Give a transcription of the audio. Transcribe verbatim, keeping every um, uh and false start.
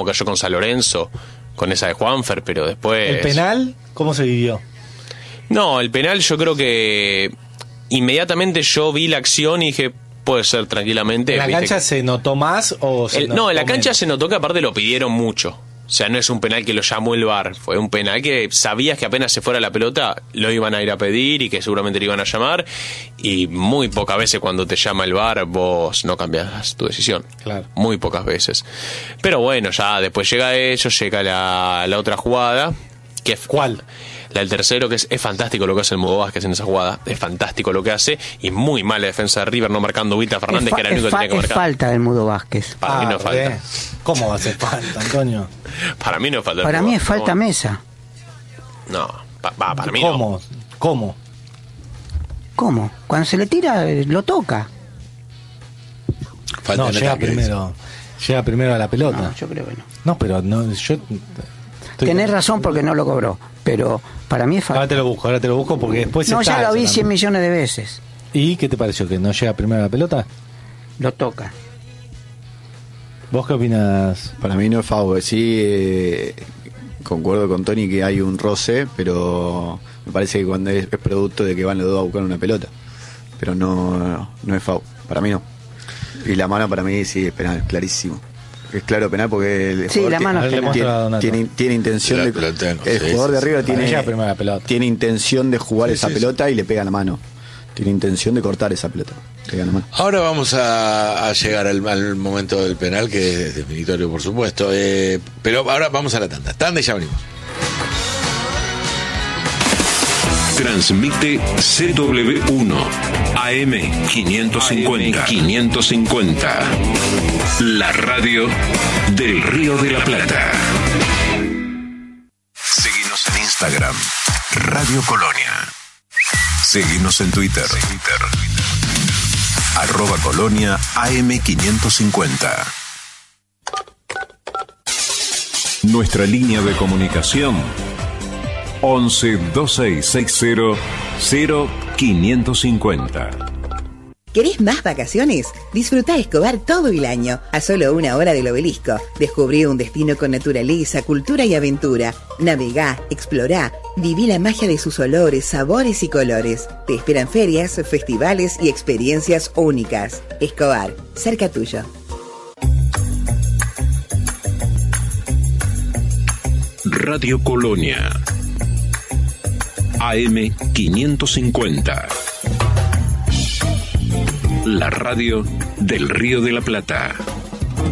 cómo cayó con San Lorenzo, con esa de Juanfer, pero después... ¿El penal cómo se vivió? No, el penal yo creo que inmediatamente yo vi la acción y dije, puede ser tranquilamente. ¿En la cancha que... se notó más o se el, notó No, en la cancha menos? se notó que aparte lo pidieron mucho. O sea, no es un penal que lo llamó el V A R, fue un penal que sabías que apenas se fuera la pelota lo iban a ir a pedir y que seguramente le iban a llamar, y muy pocas veces cuando te llama el V A R vos no cambias tu decisión. Claro. Muy pocas veces. Pero bueno, ya después llega eso, llega la, la otra jugada. Que ¿Cuál? La del tercero, que es, es fantástico lo que hace el Mudo Vázquez en esa jugada, es fantástico lo que hace, y muy mala defensa de River no marcando Vita Fernández, fa- que era el único que fa- tenía que es marcar. falta del Mudo Vázquez. Para mí no Ah, falta. re. ¿Cómo va a ser falta, Antonio? Para mí no falta. Para mí es no, falta Mesa. No, pa, pa, para mí ¿Cómo? ¿Cómo? ¿Cómo? Cuando se le tira, eh, lo toca. Falta no, en el llega ataque, primero, llega primero a la pelota. No, yo creo que no. No, pero no, yo... estoy- Tenés razón porque no lo cobró, pero para mí es Ahora falta. te lo busco, ahora te lo busco porque después No, está ya lo vi eso cien también. millones de veces. ¿Y qué te pareció? ¿Que no llega primero a la pelota? Lo toca. ¿Vos qué opinas? Para mí no es foul. Sí, eh, concuerdo con Tony que hay un roce, pero me parece que cuando es, es producto de que van los dos a buscar una pelota. Pero no, no es foul. Para mí no. Y la mano para mí sí es penal, clarísimo. Es claro penal porque el Sí, jugador la ti- mano A ver, es le penal. muestro a Donato. tiene, tiene intención Lo- de lo tengo, el sí, jugador sí, de arriba Para mí tiene llega primero a la pelota. tiene intención de jugar Sí, esa sí, pelota y le pega la mano. Tiene intención de cortar esa pelota. Pega la mano. Ahora vamos a, a llegar al, al momento del penal, que es definitorio, por supuesto. Eh, pero ahora vamos a la tanda. Tanda y ya venimos. Transmite C W uno A M quinientos cincuenta. quinientos cincuenta. La radio del Río de la Plata. Seguinos en Instagram, Radio Colonia. Seguinos en Twitter, arroba Colonia A M quinientos cincuenta. Nuestra línea de comunicación once veintiséis sesenta cero quinientos cincuenta. ¿Querés más vacaciones? Disfruta Escobar todo el año, a solo una hora del Obelisco. Descubrí un destino con naturaleza, cultura y aventura. Navegá, explorá, viví la magia de sus olores, sabores y colores. Te esperan ferias, festivales y experiencias únicas. Escobar, cerca tuyo. Radio Colonia A M quinientos cincuenta. La radio del Río de la Plata.